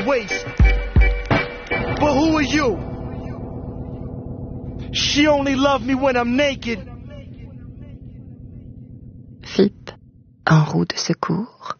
waist. But who are you? She only loved me when I'm naked. FIP, en roue de secours.